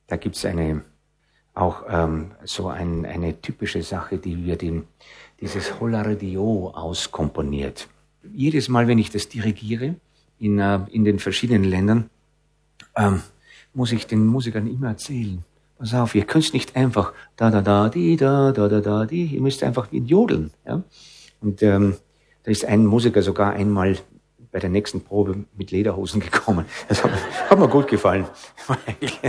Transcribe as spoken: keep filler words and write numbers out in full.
Da gibt's eine, auch ähm, so ein, eine typische Sache, die wird in dieses Hollaradio auskomponiert. Jedes Mal, wenn ich das dirigiere, in, äh, in den verschiedenen Ländern, ähm, muss ich den Musikern immer erzählen. Pass auf, ihr könnt nicht einfach da, da, da, die, da, da, da, da, die. Ihr müsst einfach wie jodeln. Ja? Und ähm, da ist ein Musiker sogar einmal bei der nächsten Probe mit Lederhosen gekommen. Das hat, hat mir gut gefallen.